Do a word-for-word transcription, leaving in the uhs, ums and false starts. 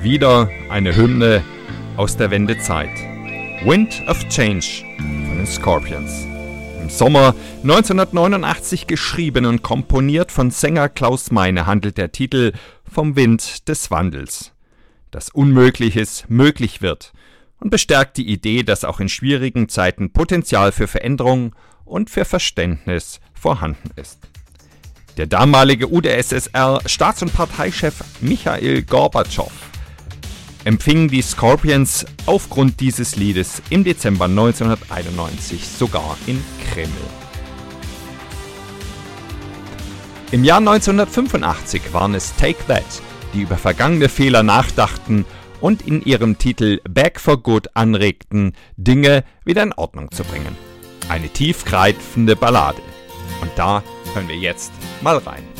Wieder eine Hymne aus der Wendezeit. Wind of Change von den Scorpions. Im Sommer neunzehnhundertneunundachtzig geschrieben und komponiert von Sänger Klaus Meine handelt der Titel vom Wind des Wandels. Dass Unmögliches möglich wird und bestärkt die Idee, dass auch in schwierigen Zeiten Potenzial für Veränderung und für Verständnis vorhanden ist. Der damalige U d S S R-Staats- und Parteichef Michail Gorbatschow empfing die Scorpions aufgrund dieses Liedes im Dezember neunzehnhunderteinundneunzig sogar in Kreml. Im Jahr neunzehnhundertfünfundachtzig waren es Take That, die über vergangene Fehler nachdachten und in ihrem Titel Back for Good anregten, Dinge wieder in Ordnung zu bringen. Eine tiefgreifende Ballade. Und da hören wir jetzt mal rein.